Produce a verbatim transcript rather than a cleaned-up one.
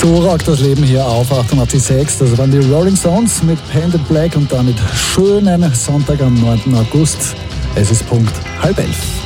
So rockt das Leben hier auf achtundachtzig Komma sechs. Das waren die Rolling Stones mit Painted Black und damit schönen Sonntag am neunten August. Es ist Punkt halb elf.